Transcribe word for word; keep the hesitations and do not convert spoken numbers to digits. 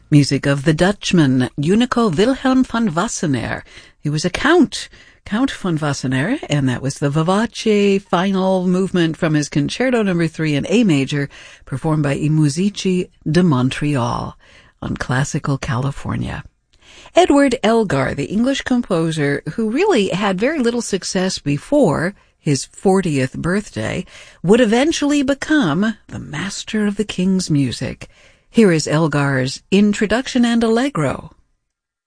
Music of the Dutchman, Unico Wilhelm van Wassenaar. He was a count, Count von Wassenaar, and that was the Vivace final movement from his Concerto Number three in A major, performed by I Musici de Montreal on Classical California. Edward Elgar, the English composer who really had very little success before his fortieth birthday, would eventually become the master of the king's music. Here is Elgar's Introduction and Allegro.